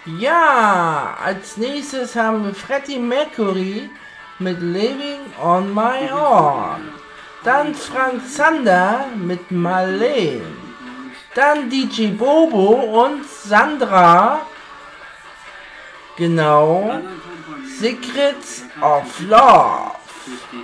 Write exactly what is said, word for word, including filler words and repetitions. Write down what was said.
Ja, als nächstes haben wir Freddie Mercury mit Living on My Own. Dann Frank Zander mit Marlene. Dann D J Bobo und Sandra. Genau. Secrets of Love.